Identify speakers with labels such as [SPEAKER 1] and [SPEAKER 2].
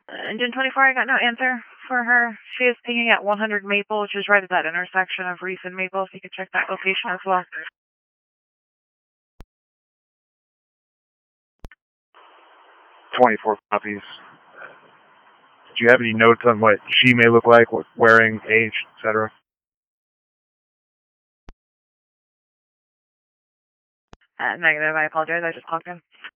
[SPEAKER 1] Engine 24, I got no answer for her. She is pinging at 100 Maple, which is right at that intersection of Reese and Maple, if you could check that location as well.
[SPEAKER 2] 24 copies. Do you have any notes on what she may look like, what wearing, age, etc.?
[SPEAKER 1] Negative, I apologize, I just clocked in.